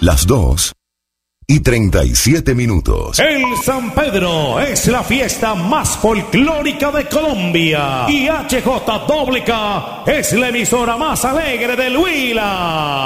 Las 2:37. El San Pedro es la fiesta más folclórica de Colombia y HJWK es la emisora más alegre del Huila.